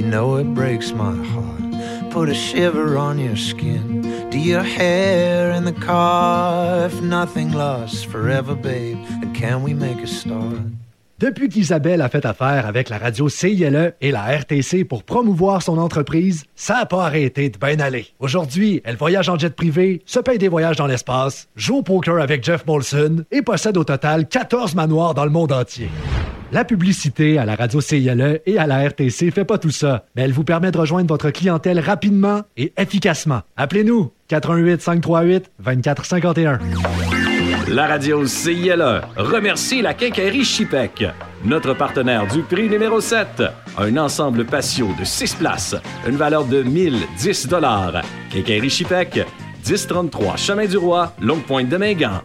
know it breaks my heart. Put a shiver on your skin. Do your hair in the car. If nothing lasts forever, babe, then can we make a start? Depuis qu'Isabelle a fait affaire avec la radio CILE et la RTC pour promouvoir son entreprise, ça n'a pas arrêté de bien aller. Aujourd'hui, elle voyage en jet privé, se paye des voyages dans l'espace, joue au poker avec Jeff Molson et possède au total 14 manoirs dans le monde entier. La publicité à la radio CILE et à la RTC fait pas tout ça, mais elle vous permet de rejoindre votre clientèle rapidement et efficacement. Appelez-nous 418-538-2451. La radio CILE remercie la Quincaillerie Chipec, notre partenaire du prix numéro 7. Un ensemble patio de 6 places, une valeur de 1010 $. Quincaillerie Chipec, 1033 Chemin du Roi, Longue-Pointe de Mingan.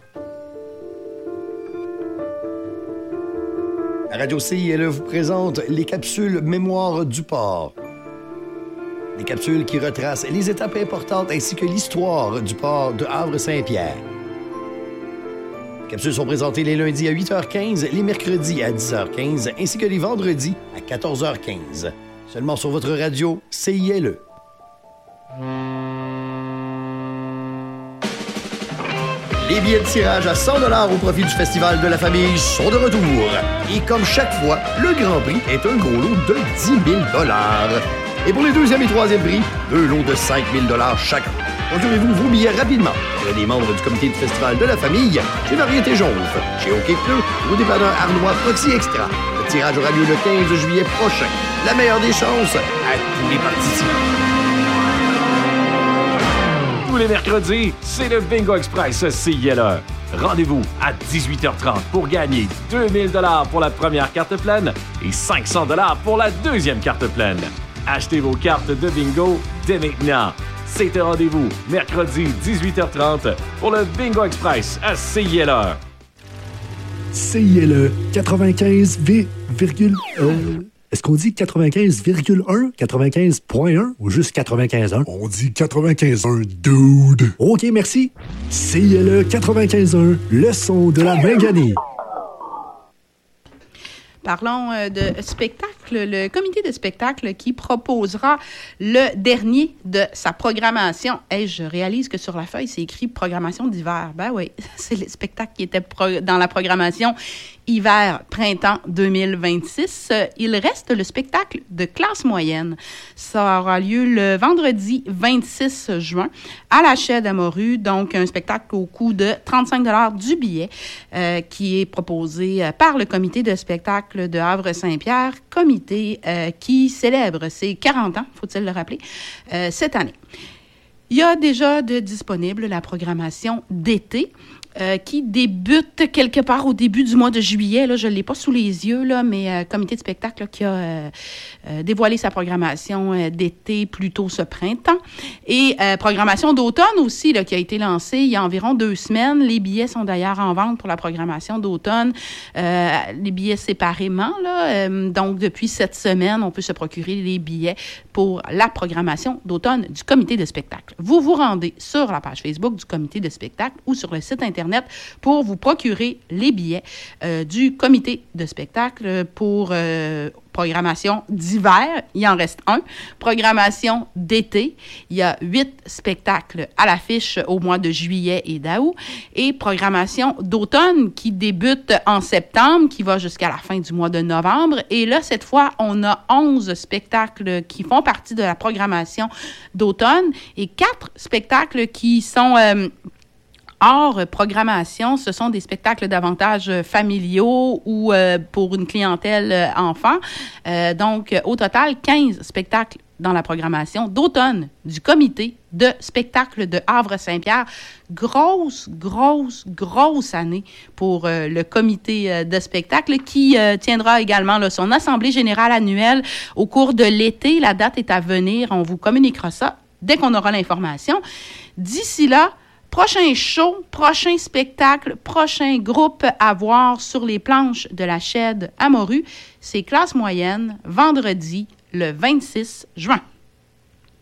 La radio CILE vous présente les capsules Mémoire du port. Des capsules qui retracent les étapes importantes ainsi que l'histoire du port de Havre-Saint-Pierre. Les capsules sont présentées les lundis à 8h15, les mercredis à 10h15 ainsi que les vendredis à 14h15. Seulement sur votre radio CILE. Les billets de tirage à 100 $ au profit du Festival de la Famille sont de retour. Et comme chaque fois, le Grand Prix est un gros lot de 10 000 $. Et pour les deuxième et troisième prix, 2 lots de 5 000 $ chacun. Procurez-vous vos billets rapidement. Auprès des membres du comité du Festival de la Famille, chez Variété Jonve, chez OK Pneu, au dépanneur Arnois Proxy Extra. Le tirage aura lieu le 15 juillet prochain. La meilleure des chances à tous les participants. Tous les mercredis, c'est le Bingo Express CILE. Rendez-vous à 18h30 pour gagner 2000 $ pour la première carte pleine et 500 $ pour la deuxième carte pleine. Achetez vos cartes de bingo dès maintenant. C'est un rendez-vous mercredi 18h30 pour le Bingo Express à CILE. CILE 95, est-ce qu'on dit 95,1, 95.1 ou juste 95.1? On dit 95.1, dude. OK, merci. CILE 95.1, le son de la Minganie. Parlons de spectacle. Le comité de spectacle qui proposera le dernier de sa programmation. Hey, je réalise que sur la feuille, c'est écrit programmation d'hiver. Ben oui, c'est le spectacle qui était dans la programmation hiver-printemps 2026. Il reste le spectacle de classe moyenne. Ça aura lieu le vendredi 26 juin à la Chaise d'Amorue. Donc, un spectacle au coût de 35 $ du billet qui est proposé par le comité de spectacle de Havre-Saint-Pierre, comité qui célèbre ses 40 ans, faut-il le rappeler, cette année. Il y a déjà de disponible la programmation d'été qui débute quelque part au début du mois de juillet. Là, je ne l'ai pas sous les yeux, là, mais comité de spectacle là, qui a dévoilé sa programmation d'été plus tôt ce printemps. Et programmation d'automne aussi là, qui a été lancée il y a environ 2 semaines. Les billets sont d'ailleurs en vente pour la programmation d'automne. Les billets séparément. Là, donc, depuis cette semaine, on peut se procurer les billets pour la programmation d'automne du comité de spectacle. Vous vous rendez sur la page Facebook du comité de spectacle ou sur le site Internet pour vous procurer les billets du comité de spectacle pour programmation d'hiver. Il en reste un. Programmation d'été. Il y a 8 spectacles à l'affiche au mois de juillet et d'août. Et programmation d'automne qui débute en septembre, qui va jusqu'à la fin du mois de novembre. Et là, cette fois, on a 11 spectacles qui font partie de la programmation d'automne et 4 spectacles qui sont hors programmation. Ce sont des spectacles davantage familiaux ou pour une clientèle enfant. Donc, au total, 15 spectacles dans la programmation d'automne du comité de spectacle de Havre-Saint-Pierre. Grosse année pour le comité de spectacle qui tiendra également là, son assemblée générale annuelle au cours de l'été. La date est à venir. On vous communiquera ça dès qu'on aura l'information. D'ici là, prochain show, prochain spectacle, prochain groupe à voir sur les planches de la Chaise à Morue, c'est classe moyenne, vendredi, le 26 juin.